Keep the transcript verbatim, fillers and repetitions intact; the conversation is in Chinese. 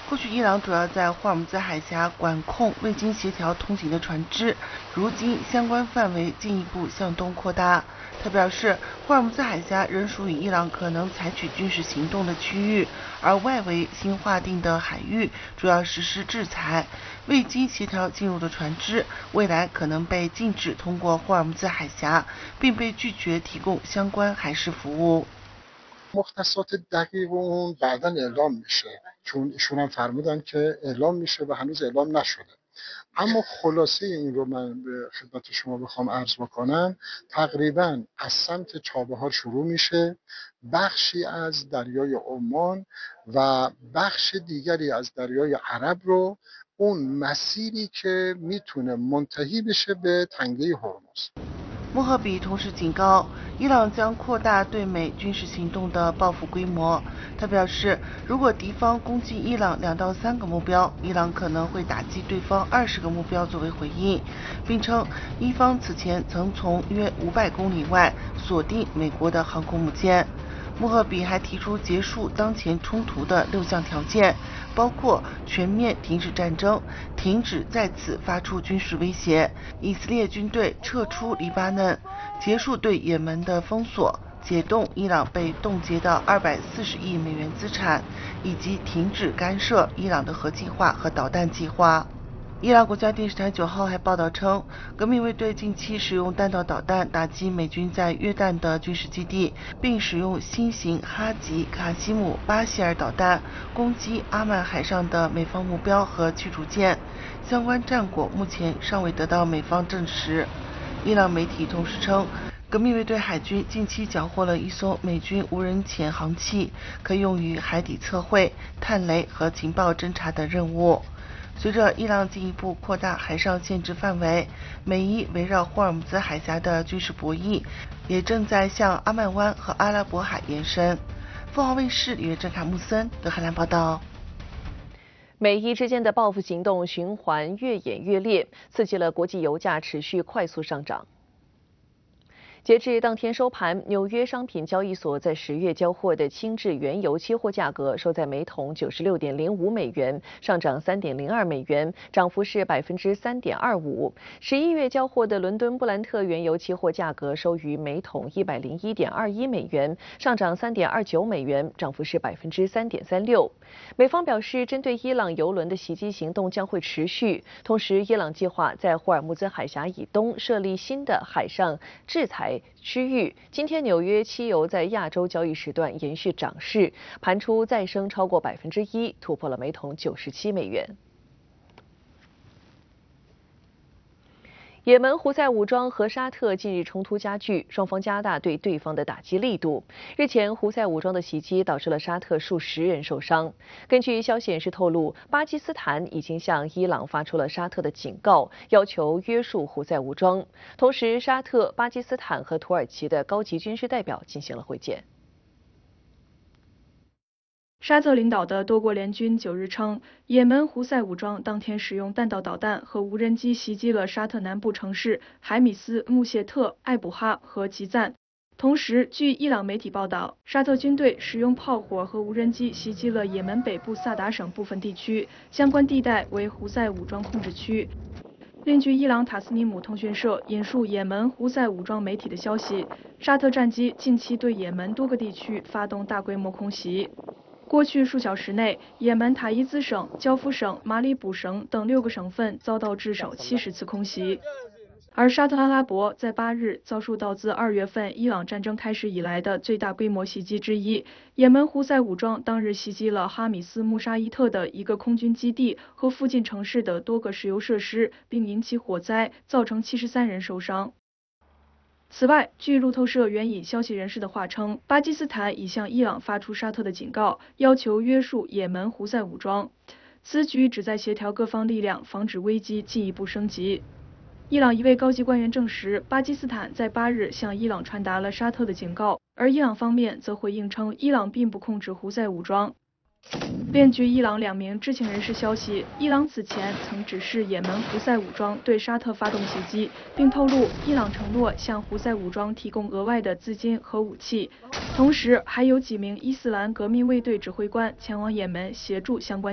过去伊朗主要在霍尔木兹海峡管控未经协调通行的船只，如今相关范围进一步向东扩大。他表示，霍尔木兹海峡仍属于伊朗可能采取军事行动的区域，而外围新划定的海域主要实施制裁。未经协调进入的船只，未来可能被禁止通过霍尔木兹海峡，并被拒绝提供相关海事服务。 مختصات دقیق اون بعدا اعلام میشه چون ایشون هم فرمودن که اعلام میشه و هنوز اعلام نشده. اما خلاصه این رو من به خدمت شما بخوام عرض بکنم تقریبا از سمت چابهار شروع میشه بخشی از دریای عمان و بخش دیگری از دریای عرب رو اون مسیری که میتونه منتهی بشه به تنگه هرمز. 穆赫比同时警告，伊朗将扩大对美军事行动的报复规模。他表示，如果敌方攻击伊朗两到三个目标，伊朗可能会打击对方二十个目标作为回应，并称伊方此前曾从约五百公里外锁定美国的航空母舰。穆赫比还提出结束当前冲突的六项条件，包括全面停止战争、停止再次发出军事威胁、以色列军队撤出黎巴嫩、结束对也门的封锁、解冻伊朗被冻结的二百四十亿美元资产，以及停止干涉伊朗的核计划和导弹计划。伊朗国家电视台九号还报道称，革命卫队近期使用弹道导弹打击美军在约旦的军事基地，并使用新型哈吉卡西姆巴希尔导弹攻击阿曼海上的美方目标和驱逐舰。相关战果目前尚未得到美方证实。伊朗媒体同时称，革命卫队海军近期缴获了一艘美军无人潜航器，可用于海底测绘、探雷和情报侦察等任务。随着伊朗进一步扩大海上限制范围，美伊围绕霍尔木兹海峡的军事博弈也正在向阿曼湾和阿拉伯海延伸。凤凰卫视李月珍、卡穆森德黑兰报道。 美伊之间的报复行动循环越演越烈，刺激了国际油价持续快速上涨。截至当天收盘，纽约商品交易所在十月交货的轻质原油期货价格收在每桶九十六点零五美元，上涨三点零二美元，涨幅是百分之三点二五。十一月交货的伦敦布兰特原油期货价格收于每桶一百零一点二一美元，上涨三点二九美元，涨幅是百分之三点三六。美方表示，针对伊朗油轮的袭击行动将会持续，同时伊朗计划在霍尔木兹海峡以东设立新的海上制裁区域。今天纽约期油在亚洲交易时段延续涨势，盘出再升超过百分之一，突破了每桶九十七美元。也门胡塞武装和沙特近日冲突加剧，双方加大对对方的打击力度。日前，胡塞武装的袭击导致了沙特数十人受伤。根据消息人士透露，巴基斯坦已经向伊朗发出了沙特的警告，要求约束胡塞武装。同时，沙特、巴基斯坦和土耳其的高级军事代表进行了会见。 沙特领导的多国联军九日称，也门胡塞武装当天使用弹道导弹和无人机袭击了沙特南部城市海米斯、穆谢特、艾卜哈和吉赞。同时，据伊朗媒体报道，沙特军队使用炮火和无人机袭击了也门北部萨达省部分地区，相关地带为胡塞武装控制区。另据伊朗塔斯尼姆通讯社引述也门胡塞武装媒体的消息，沙特战机近期对也门多个地区发动大规模空袭。过去数小时内，也门塔伊兹省、焦夫省、马里卜省等六个省份遭到至少七十次空袭。而沙特阿拉伯在八日遭受到自二月份伊朗战争开始以来的最大规模袭击之一。也门胡塞武装当日袭击了哈米斯穆沙伊特的一个空军基地和附近城市的多个石油设施，并引起火灾，造成七十三人受伤。此外，据路透社援引消息人士的话称，巴基斯坦已向伊朗发出沙特的警告，要求约束也门胡塞武装。此举旨在协调各方力量，防止危机进一步升级。伊朗一位高级官员证实，巴基斯坦在八日向伊朗传达了沙特的警告，而伊朗方面则回应称，伊朗并不控制胡塞武装。另据伊朗两名知情人士消息，伊朗此前曾指示也门胡塞武装对沙特发动袭击，并透露伊朗承诺向胡塞武装提供额外的资金和武器，同时还有几名伊斯兰革命卫队指挥官前往也门协助相关